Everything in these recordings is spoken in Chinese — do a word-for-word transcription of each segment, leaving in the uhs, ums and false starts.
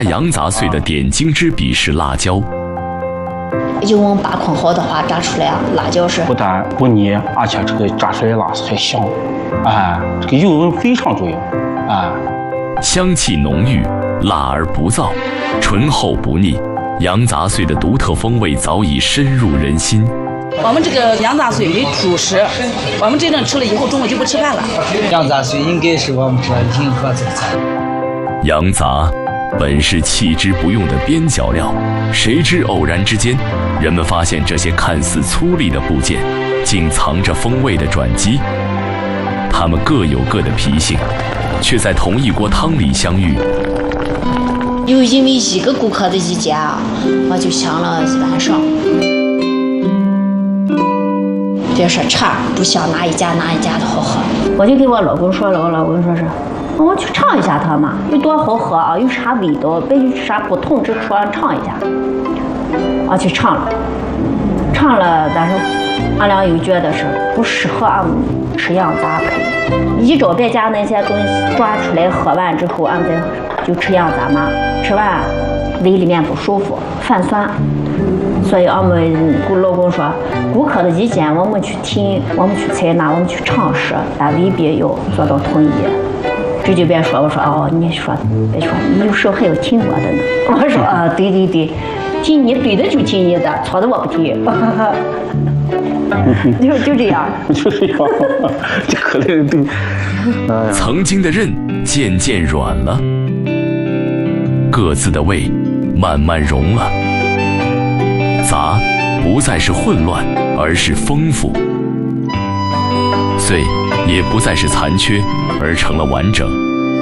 羊杂碎的点睛之笔是辣椒。 油温把控好的话，炸出来辣椒是不但不腻，而且这个炸出来辣还香。哎，这个油温非常重要。哎， 香气浓郁，辣而不燥，醇厚不腻。羊杂碎的独特风味早已深入人心。 我们这个羊杂碎为主食，我们真正吃了以后，中午就不吃饭了。 羊杂碎应该是我们这临河这个菜。 羊杂本是弃之不用的边角料，谁知偶然之间，人们发现这些看似粗粝的部件，竟藏着风味的转机。它们各有各的脾性，却在同一锅汤里相遇。 又因为一个顾客的意见啊，我就想了一晚上。别说茶不像哪一家哪一家的好喝， 我就给我老公说了，我老公说是，我去尝一下它嘛，有多好喝啊，有啥味道，别有啥不同之处，尝一下。我去尝了，尝了，但是俺俩又觉得是不适合俺们吃羊杂配，依照别家那些东西抓出来，喝完之后，俺再就吃羊杂嘛，吃完胃里面不舒服，泛酸。所以俺们老公说，顾客的意见我们去听，我们去采纳，我们去尝试，但未必要做到统一。这就别说，我说哦，你说别说，你有时候还要听我的呢。我说啊，对对对，听你对的就听你的，错的我不听。就就这样， 就这样，这可能对。哎、 曾经的刃渐渐软了，各自的味慢慢融了。杂不再是混乱，而是丰富；碎也不再是残缺，而成了完整。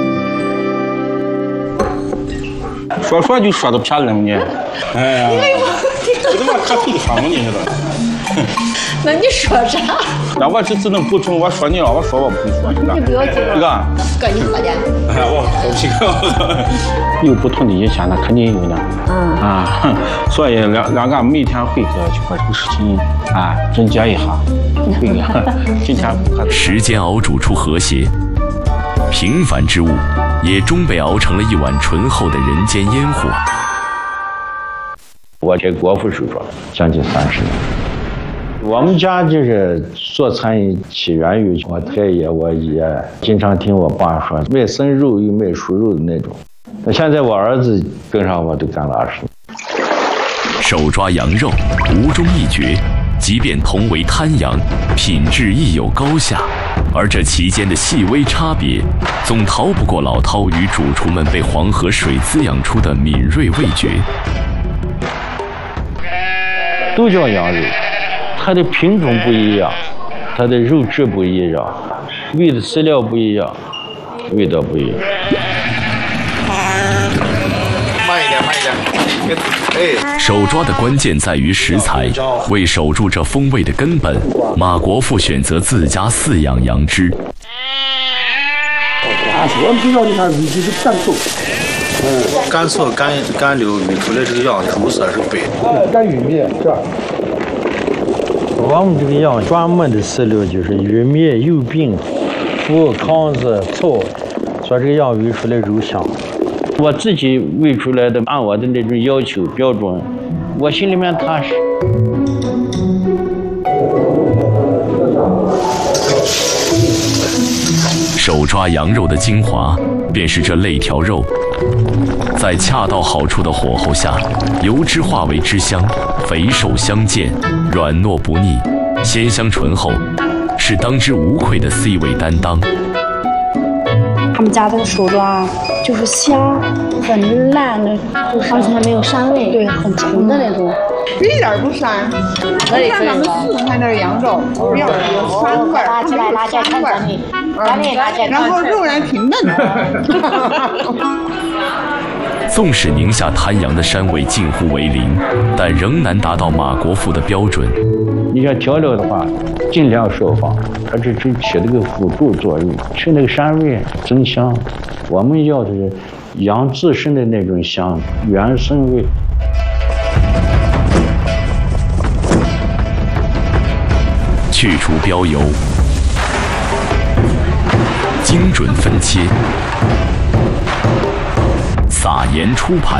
说说就说到偏了呢，哎呀，这他妈可费上了，你知道？ 那你说啥？ 那我这只能补充，我说你了，我说我不会说， 你不要紧， 这个， 哥你喝的。 哎，我我这个有不同的意见，那肯定有的。嗯啊，所以两两个每天会个就把这个事情啊总结一下，会个今天时间熬煮出和谐，平凡之物也终被熬成了一碗醇厚的人间烟火。 我给国父叔说将近三十年。我们家就是做餐饮起源于我太爷我爷，经常听我爸说卖生肉又卖熟肉的那种。那现在我儿子跟上我都干了二十年。 手抓羊肉无中一绝，即便同为滩羊，品质亦有高下，而这其间的细微差别，总逃不过老饕与主厨们被黄河水滋养出的敏锐味觉。 都叫羊肉，它的品种不一样，它的肉质不一样，喂的饲料不一样，味道不一样。 慢一点，慢一点。哎， 手抓的关键在于食材，为守住这风味的根本，马国富选择自家饲养羊只。 我们比较厉害的就是干瘦， 嗯，干瘦干干溜煨出来这个羊肉色是白的。 干玉米这。 我们这个羊专门的饲料就是玉米、油饼、麸、糠子、草，所以这个羊煨出来肉香。我自己煨出来的，按我的那种要求标准，我心里面踏实。 手抓羊肉的精华，便是这肋条肉，在恰到好处的火候下，油脂化为汁香，肥瘦相间，软糯不腻，鲜香醇厚，是当之无愧的 C 位担当。 他们家的手抓就是香，很烂的，而且还没有膻味，对，很纯的那种。 一点不膻，不像咱们四川那羊肉，羊有酸味儿，它没有膻味儿，然后肉也挺嫩的。 纵使宁夏滩羊的膻味近乎为零，但仍难达到马国富的标准。 你像调料的话，尽量少放，它这只起了个辅助作用，去那个膻味增香。我们要的是羊自身的那种香，原生味。 去除标油，精准分切， 撒盐出盘。